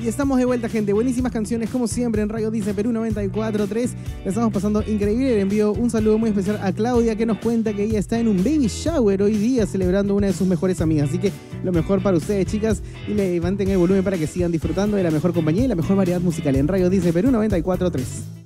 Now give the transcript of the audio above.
Y estamos de vuelta, gente. Buenísimas canciones, como siempre, en Radio Disney Perú 94.3. La estamos pasando increíble. Le envío un saludo muy especial a Claudia, que nos cuenta que ella está en un baby shower hoy día, celebrando una de sus mejores amigas. Así que lo mejor para ustedes, chicas. Y levanten el volumen para que sigan disfrutando de la mejor compañía y la mejor variedad musical en Radio Disney Perú 94.3.